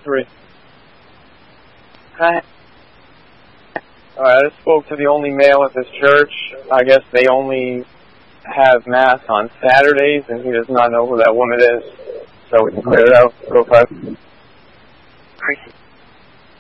3. Hi. I just spoke to the only male at this church. I guess they only have Mass on Saturdays, and he does not know who that woman is. So we can clear it out real fast.